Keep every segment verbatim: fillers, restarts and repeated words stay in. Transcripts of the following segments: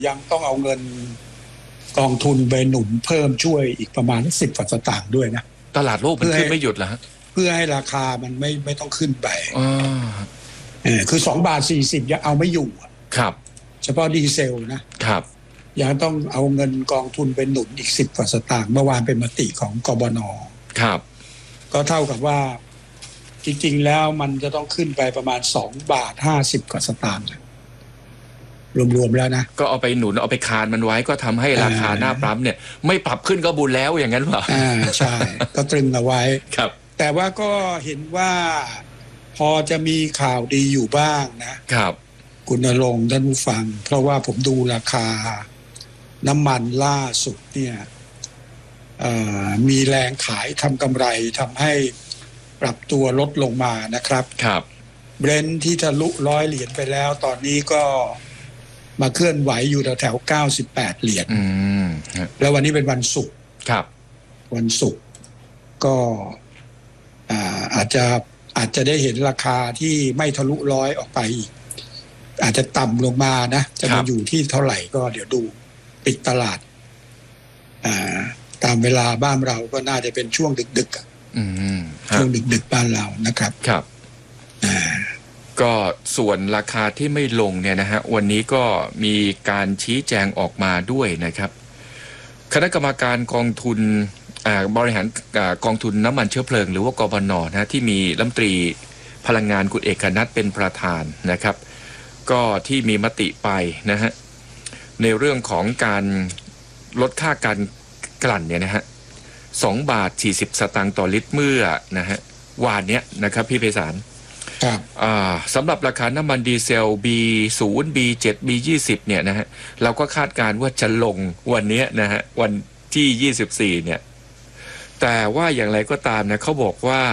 ยังต้องเอาเงินกองทุนไปหนุนเพิ่มช่วยอีกประมาณสิบสตางค์ด้วยนะตลาดโลกมันขึ้นไม่หยุดเหรอฮะเพื่อให้ราคามันไม่ไม่ต้องขึ้นไปอ๋อเออคือสองบาทสี่สิบยังเอาไม่อยู่ครับเฉพาะดีเซลนะครับยังต้องเอาเงินกองทุนไปหนุนอีกสิบกว่าสตางค์เมื่อวานเป็นมติของกบน. ครับก็เท่ากับว่าจริงๆแล้วมันจะต้องขึ้นไปประมาณสองบาทห้าสิบกว่าสตางค์รวมๆแล้วนะก็เอาไปหนุนเอาไปคานมันไว้ก็ทำให้ราคาหน้าปั๊มเนี่ยไม่ปรับขึ้นก็บุญแล้วอย่างนั้นเปล่าอ่าใช่ก็ตรึงเอาไว้ครับแต่ว่าก็เห็นว่าพอจะมีข่าวดีอยู่บ้างนะครับคุณณรงค์ท่านผู้ฟังเพราะว่าผมดูราคาน้ำมันล่าสุดเนี่ยมีแรงขายทำกำไรทำให้ปรับตัวลดลงมานะครับครับเบรนท์ที่ทะลุร้อยเหรียญไปแล้วตอนนี้ก็มาเคลื่อนไหวอยู่แถวๆเก้าสิบแปดเหรียญแล้ววันนี้เป็นวันศุกร์ครับวันศุกร์ก็อาจจะอาจจะได้เห็นราคาที่ไม่ทะลุร้อยออกไปอีกอาจจะต่ำลงมานะจะมาอยู่ที่เท่าไหร่ก็เดี๋ยวดูปิดตลาดตามเวลาบ้านเราก็น่าจะเป็นช่วงดึกๆช่วงดึกๆบ้านเรานะครับครับก็ส่วนราคาที่ไม่ลงเนี่ยนะฮะวันนี้ก็มีการชี้แจงออกมาด้วยนะครับคณะกรรมการกองทุนบริหารกองทุนน้ำมันเชื้อเพลิงหรือว่ากบน.นะที่มีรัฐมนตรีพลังงานคุณเอกนัทเป็นประธานนะครับก็ที่มีมติไปนะฮะในเรื่องของการลดค่าการกลั่นเนี่ยนะฮะสองบาทสี่สิบสตางค์ต่อลิตรเมื่อนะฮะวานเนี้ยนะครับพี่ไพศาลสำหรับราคาน้ำมันดีเซล บี ศูนย์ บี เจ็ด บี ยี่สิบเนี่ยนะฮะเราก็คาดการณ์ว่าจะลงวันนี้นะฮะวันที่ยี่สิบสี่เนี่ยแต่ว่าอย่างไรก็ตามนะเขาบอกว่า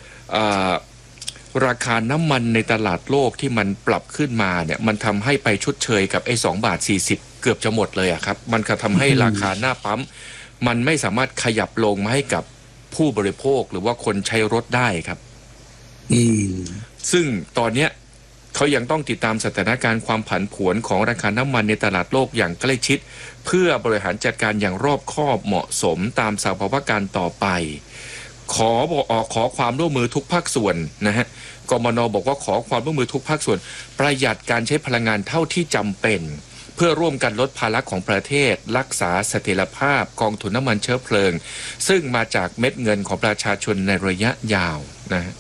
ราคาน้ำมันในตลาดโลกที่มันปรับขึ้นมาเนี่ยมันทำให้ไปชดเชยกับไอ้สองบาทสี่สิบเกือบจะหมดเลยอะครับมันก็ทำให้ราคาหน้าปั๊มมันไม่สามารถขยับลงมาให้กับผู้บริโภคหรือว่าคนใช้รถได้ครับซึ่งตอนนี้เขายังต้องติดตามสถานการณ์ความผันผวนของราคาน้ำมันในตลาดโลกอย่างใกล้ชิดเพื่อบริหารจัดการอย่างรอบคอบเหมาะสมตามสภาวะการต่อไปขอบอกขอความร่วมมือทุกภาคส่วนนะฮะกมน.บอกว่าขอความร่วมมือทุกภาคส่วนประหยัดการใช้พลังงานเท่าที่จำเป็นเพื่อร่วมกันลดภาระของประเทศรักษาเสถียรภาพกองทุนน้ำมันเชื้อเพลิงซึ่งมาจากเม็ดเงินของประชาชนในระยะยาวนะฮะ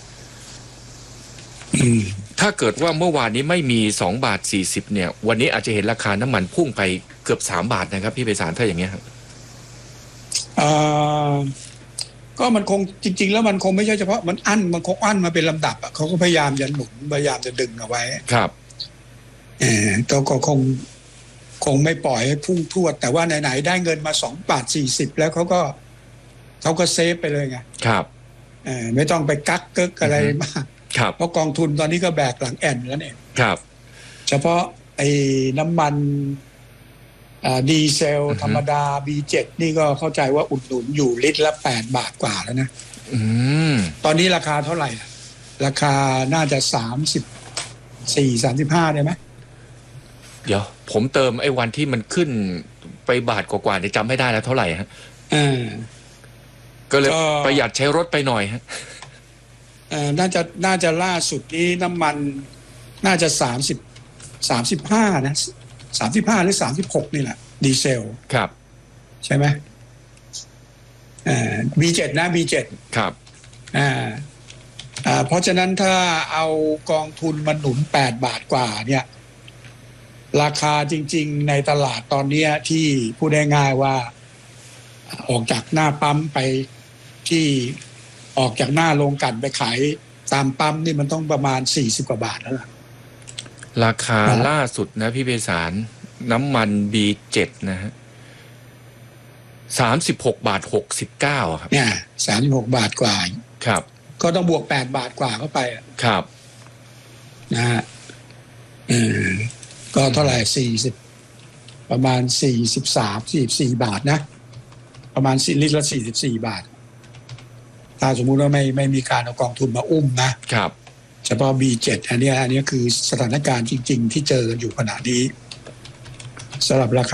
ถ้าเกิดว่าเมื่อวานนี้ไม่มีสองบาทสี่สิบเนี่ยวันนี้อาจจะเห็นราคาน้ำมันพุ่งไปเกือบสามบาทนะครับพี่ไพศาลถ้าอย่างเงี้ยครับก็มันคงจริงๆแล้วมันคงไม่ใช่เฉพาะมันอั้นมันคงอั้นมาเป็นลำดับอ่ะเขาก็พยายามจะหนุนพยายามจะดึงเอาไว้ครับเออก็ก็คงคงไม่ปล่อยให้พุ่งพรวดแต่ว่าไหนๆได้เงินมาสองบาทสี่สิบแล้วเขาก็เขาก็เซฟไปเลยไงครับเออไม่ต้องไปกักเกิกอะไรมากเพราะกองทุนตอนนี้ก็แบกหลังแอนแล้วเนี่ยครับเฉพาะไอ้น้ำมันดีเซลธรรมดา บี เจ็ด นี่ก็เข้าใจว่าอุดหนุนอยู่ลิตรละแปดบาทกว่าแล้วนะตอนนี้ราคาเท่าไหร่ราคาน่าจะสามสิบสี่ สามสิบห้าได้ไหมเดี๋ยวผมเติมไอ้วันที่มันขึ้นไปบาทกว่าๆเนี่ยจำไม่ได้แล้วเท่าไหร่ฮะก็เลยประหยัดใช้รถไปหน่อยฮะน่าจะน่าจะล่าสุดนี้น้ำมันน่าจะสามสิบสามสิบห้านะสามสิบห้าหรือสามสิบหกนี่แหละดีเซลครับใช่ไหมอ่า บี เจ็ด นะ บี เจ็ดครับอ่าอ่าเพราะฉะนั้นถ้าเอากองทุนมาหนุนแปดบาทกว่าเนี่ยราคาจริงๆในตลาดตอนนี้ที่พูดได้ง่ายว่าออกจากหน้าปั๊มไปที่ออกจากหน้าโรงกลั่นไปขายตามปั๊มนี่มันต้องประมาณสี่สิบกว่าบาทแล้วล่ะราคาล่าสุดนะพี่ไพศาลน้ำมัน บี เจ็ด นะฮะสามสิบหกบาทหกสิบเก้าครับเนี่ยสามสิบหกบาทกว่าครับก็ต้องบวกแปดบาทกว่าเข้าไปครับนะฮะเออก็เท่าไหร่สี่สิบประมาณสี่สิบสาม สี่สิบสี่บาทนะประมาณลิตรละสี่สิบสี่บาทถ้าสมมุติว่าไม่ไม่มีการเอากองทุนมาอุ้มนะครับเฉพาะ บี เจ็ด อันนี้อันนี้คือสถานการณ์จริงๆที่เจอกันอยู่ขณะนี้สำหรับราคา